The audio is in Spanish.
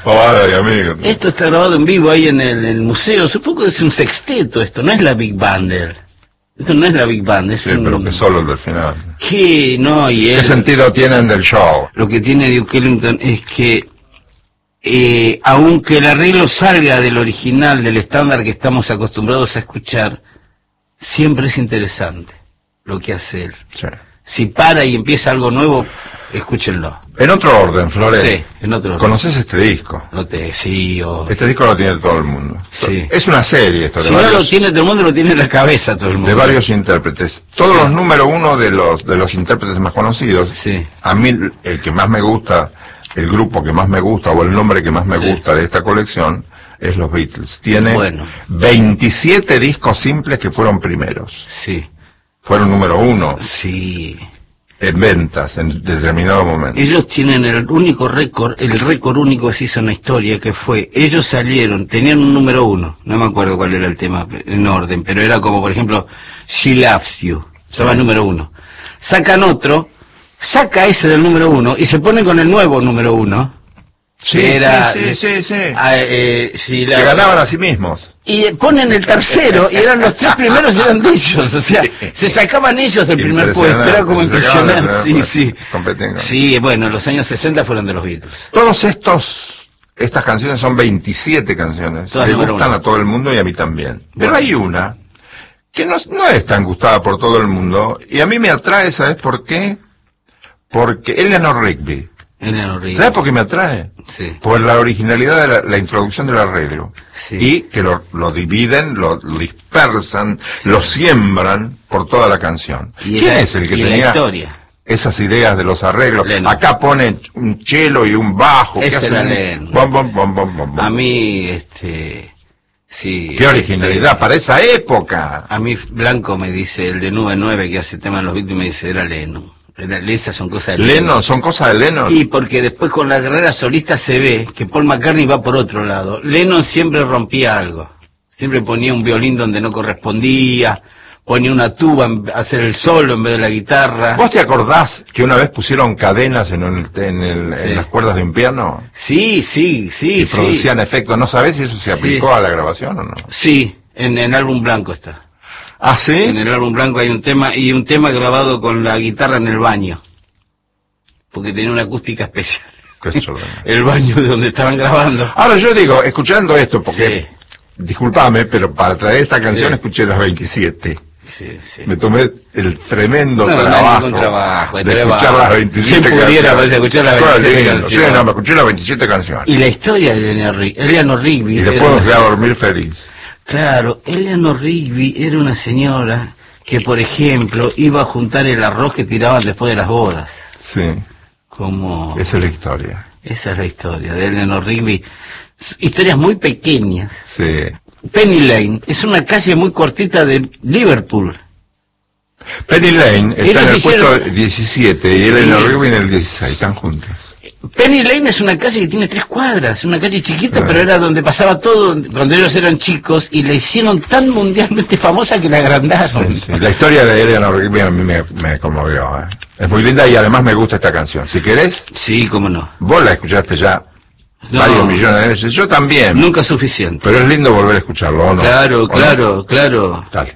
Pavada y amigos. Esto está grabado en vivo ahí en el museo. Supongo que es un sexteto esto, no es la Big Band. Esto no es la Big Band, es sí, pero que solo el del final. ¿Qué? No, y ¿Qué sentido tienen del show? Lo que tiene Duke Ellington es que aunque el arreglo salga del original, del estándar que estamos acostumbrados a escuchar, siempre es interesante lo que hace él. Sí. Si para y empieza algo nuevo, escúchenlo. En otro orden, Flores. Sí, en otro orden. ¿Conoces este disco? Sí, Este disco lo tiene todo el mundo. Sí. Es una serie esto. Si no lo tiene todo el mundo, lo tiene en la cabeza todo el mundo. De varios intérpretes. Todos los número uno de los intérpretes más conocidos. Sí. A mí, el que más me gusta, el grupo que más me gusta, o el nombre que más me gusta de esta colección, es los Beatles. Tiene 27 discos simples que fueron primeros. Sí. Fueron número uno. Sí. En ventas, en determinado momento. Ellos tienen el récord único que se hizo en la historia, que fue, ellos salieron, tenían un número uno, no me acuerdo cuál era el tema en orden, pero era como, por ejemplo, She Loves You, estaba número uno. Sacan otro, saca ese del número uno, y se ponen con el nuevo número uno. Sí, era, sí. Se ganaban a sí mismos. Y ponen el tercero, y eran los tres primeros eran de ellos, o sea, se sacaban ellos del primer puesto, era como impresionante, sí. Sí, bueno, los años 60 fueron de los Beatles. Todos estas canciones son 27 canciones, le gustan a todo el mundo y a mí también. Pero hay una que no es tan gustada por todo el mundo, y a mí me atrae, ¿sabes por qué? Porque Eleanor Rigby. ¿Sabes por qué me atrae? Sí. Por la originalidad de la introducción del arreglo. Sí. Y que lo dividen, lo dispersan, lo siembran por toda la canción. ¿Quién es el que tenía esas ideas de los arreglos? Lennon. Acá ponen un cello y un bajo. Ese era Lennon. Bom, bom, bom, bom, bom. A mí, sí. Qué originalidad para esa época. A mí Blanco me dice, el de Nube 9 que hace tema de los Beatles, me dice, era Lennon. Esas son cosas de Lennon. Son cosas de Lennon. Y porque después con la carrera solista se ve que Paul McCartney va por otro lado. Lennon siempre rompía algo. Siempre ponía un violín donde no correspondía, ponía una tuba a hacer el solo en vez de la guitarra. ¿Vos te acordás que una vez pusieron cadenas en las cuerdas de un piano? Sí. Y producían efectos. ¿No sabés si eso se aplicó a la grabación o no? Sí, en el álbum blanco está. ¿Ah, sí? En el álbum blanco hay un tema grabado con la guitarra en el baño, porque tenía una acústica especial. El baño de donde estaban grabando. Ahora yo digo, escuchando esto, porque, discúlpame, pero para traer esta canción escuché las 27. Sí. Me tomé el tremendo trabajo de escuchar las 27 canciones. Escuchar las 27 canciones. Me escuché las 27 canciones. Y la historia de Eleanor Rigby. Y después me fui a dormir feliz. Claro, Eleanor Rigby era una señora que, por ejemplo, iba a juntar el arroz que tiraban después de las bodas. Sí. Esa es la historia. Esa es la historia de Eleanor Rigby. Historias muy pequeñas. Sí. Penny Lane es una calle muy cortita de Liverpool. Penny Lane está en el puesto 17 y Eleanor Rigby en el 16, están juntas. Penny Lane es una calle que tiene 3 cuadras, una calle chiquita, pero era donde pasaba todo cuando ellos eran chicos, y la hicieron tan mundialmente famosa que la agrandaron. Sí. La historia de Eleanor Rigby a mí me conmovió. Es muy linda y además me gusta esta canción. Si querés, sí, cómo no. Vos la escuchaste ya varios millones de veces, yo también. Nunca suficiente. Pero es lindo volver a escucharlo, ¿o no? Claro. Dale.